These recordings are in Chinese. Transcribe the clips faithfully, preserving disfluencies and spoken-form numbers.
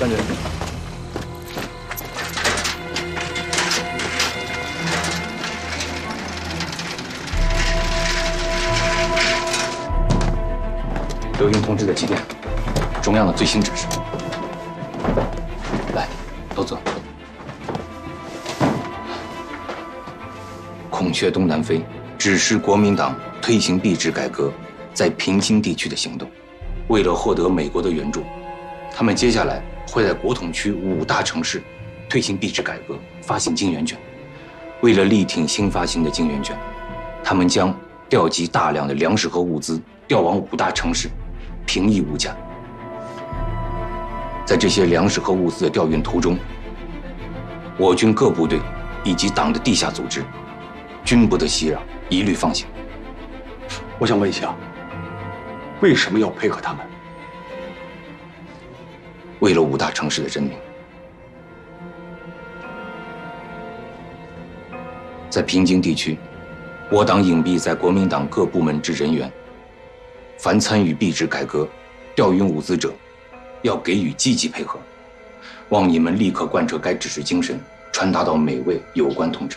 将军。 刘云同志的急电，中央的最新指示。来，都坐。孔雀东南飞指示国民党推行币制改革在平津地区的行动。为了获得美国的援助，他们接下来会在国统区五大城市推行币制改革，发行金圆券。为了力挺新发行的金圆券，他们将调集大量的粮食和物资调往五大城市，平抑物价。在这些粮食和物资的调运途中，我军各部队以及党的地下组织均不得袭扰，一律放行。 我想问一下，为什么要配合他们？ 为了五大城市的人民。在平津地区，我党隐蔽在国民党各部门之人员，凡参与币制改革、调运物资者，要给予积极配合。望你们立刻贯彻该指示精神，传达到每位有关同志。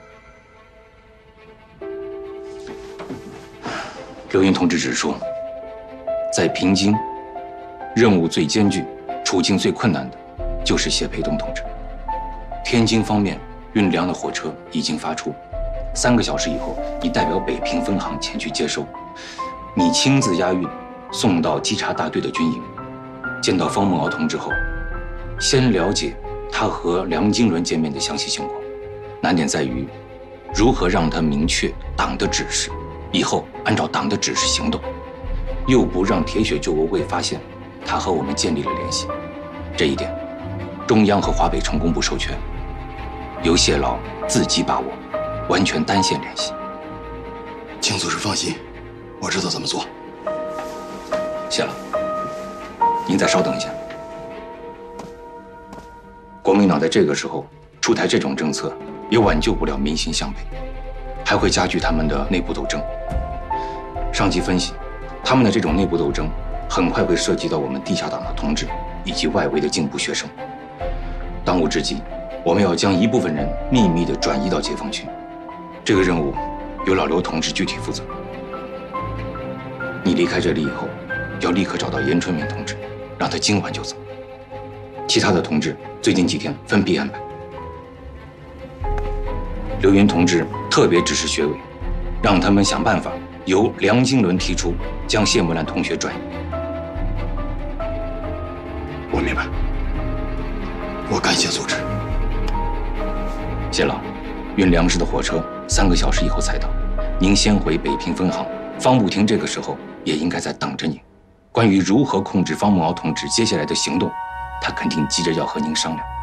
刘云同志指出，在平津，任务最艰巨、处境最困难的，就是谢培东同志。天津方面运粮的火车已经发出，三个小时以后，你代表北平分行前去接收。你亲自押运，送到稽查大队的军营。见到方梦敖同志后，先了解他和梁经纶见面的详细情况。难点在于，如何让他明确党的指示，以后按照党的指示行动，又不让铁血救国会发现他和我们建立了联系。这一点，中央和华北成工部授权，由谢老自己把握，完全单线联系。 请组织放心，我知道怎么做。 谢老，您再稍等一下。国民党在这个时候出台这种政策，也挽救不了民心向北，还会加剧他们的内部斗争。上级分析，他们的这种内部斗争很快会涉及到我们地下党的同志以及外围的进步学生。当务之急，我们要将一部分人秘密地转移到解放区。这个任务由老刘同志具体负责。你离开这里以后，要立刻找到严春明同志，让他今晚就走。其他的同志最近几天分批安排。刘云同志特别指示学委，让他们想办法由梁经纶提出将谢木兰同学转移。 我明白，我感谢组织。 谢老，运粮食的火车三个小时以后才到，您先回北平分行。方步亭这个时候也应该在等着您。关于如何控制方梦敖同志接下来的行动，他肯定急着要和您商量。